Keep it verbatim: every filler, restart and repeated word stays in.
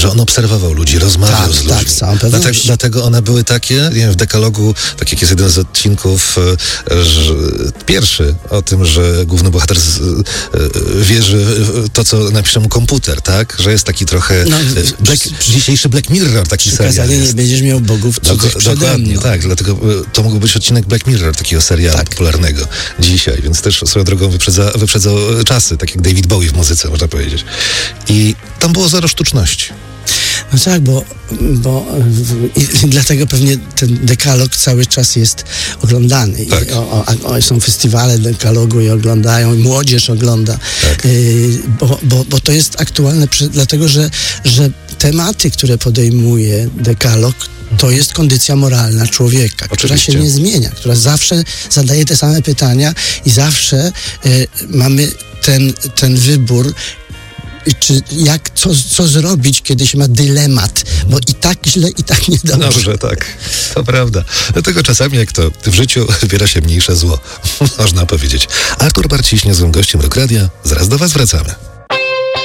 że on obserwował ludzi, rozmawiał Tak, z ludźmi. tak, z całą dlatego, pewnością. dlatego one były takie, nie wiem, w dekalogu, tak jak jest jeden z odcinków, e, że, pierwszy o tym, że główny bohater z, e, wierzy w to, co napisze mu komputer, tak? Że jest taki trochę No, e, Black, dzisiejszy Black Mirror, taki serial Przykazanie jest. nie będziesz miał bogów cudzych Dok- przede dokładnie, mną. tak, dlatego e, to mógł być odcinek Black Mirror, takiego serialu Tak. popularnego dzisiaj, więc też swoją drogą wyprzedza, wyprzedzał czasy, tak jak David Bowie w muzyce, można powiedzieć. I tam było zero sztuczności. No tak, bo, bo i, i dlatego pewnie ten dekalog cały czas jest oglądany. Tak. I o, o, o, są festiwale dekalogu i oglądają, i młodzież ogląda. Tak. Y, bo, bo, bo to jest aktualne, przy, dlatego że, że tematy, które podejmuje dekalog, to jest kondycja moralna człowieka, która Oczywiście. się nie zmienia, która zawsze zadaje te same pytania i zawsze y, mamy ten, ten wybór, czy jak, co, co zrobić, kiedy się ma dylemat, bo i tak źle, i tak niedobrze. Dobrze, tak. To prawda. Dlatego czasami, jak to w życiu, wybiera się mniejsze zło. Można powiedzieć. Artur Barciś, niezłym gościem Rock Radia. Zaraz do was wracamy.